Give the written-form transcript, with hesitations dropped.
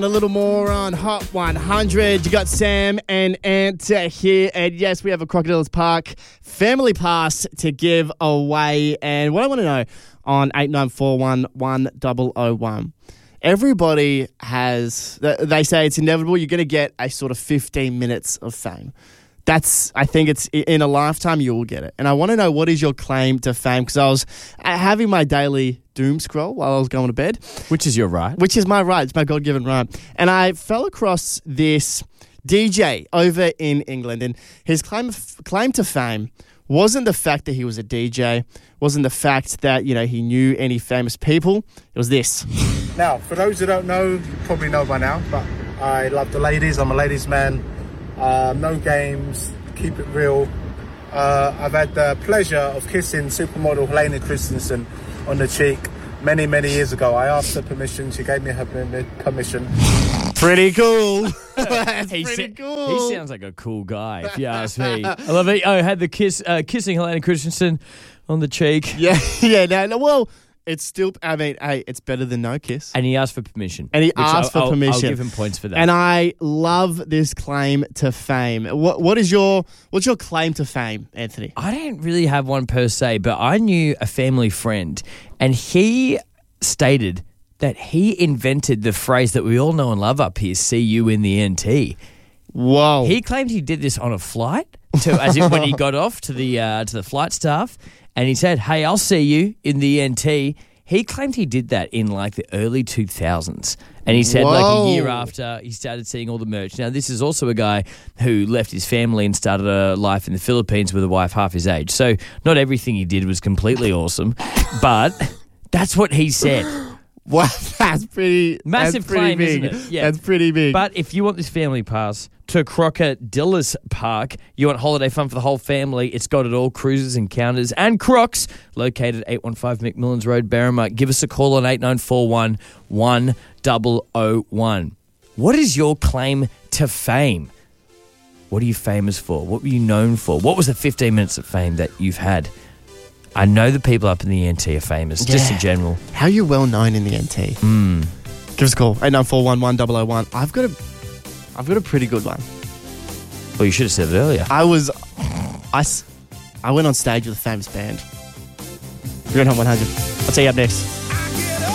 A little more on Hot 100. You got Sam and Ant here. And yes, we have a Crocodiles Park family pass to give away. And what I want to know on 8941-1001, everybody has, they say it's inevitable. You're going to get a sort of 15 minutes of fame. I think it's in a lifetime you will get it. And I want to know, what is your claim to fame? Because I was having my daily doom scroll while I was going to bed. Which is your right. Which is my right. It's my God-given right. And I fell across this DJ over in England. And his claim to fame wasn't the fact that he was a DJ, wasn't the fact that, he knew any famous people. It was this. Now, for those who don't know, you probably know by now, but I love the ladies. I'm a ladies' man. No games, keep it real. I've had the pleasure of kissing supermodel Helena Christensen on the cheek many, many years ago. I asked her permission. She gave me her permission. Pretty cool. That's pretty cool. He sounds like a cool guy, if you ask me. I love it. I had the kissing Helena Christensen on the cheek. Yeah. No, well, it's still, hey, it's better than no kiss. And he asked for permission. I'll give him points for that. And I love this claim to fame. What's your claim to fame, Anthony? I don't really have one per se, but I knew a family friend, and he stated that he invented the phrase that we all know and love up here, see you in the NT. Whoa. He claimed he did this on a flight, as if when he got off to the flight staff, and he said, hey, I'll see you in the NT. He claimed he did that in like the early 2000s. And he said like a year after he started seeing all the merch. Now, this is also a guy who left his family and started a life in the Philippines with a wife half his age. So not everything he did was completely awesome, but that's what he said. Wow, that's pretty massive claim, big. isn't it? Yeah. That's pretty big. But if you want this family pass to Crocodiles Park, you want holiday fun for the whole family, it's got it all, cruises, encounters, and Crocs, located at 815 McMillans Road, Berrima. Give us a call on 8941-1001. What is your claim to fame? What are you famous for? What were you known for? What was the 15 minutes of fame that you've had? I know the people up in the NT are famous, just in general. How are you well known in the NT? Give us a call, 8941-1001. I've got a pretty good one. Well, you should have said it earlier. I went on stage with a famous band. You're on Hot 100. I'll see you up next.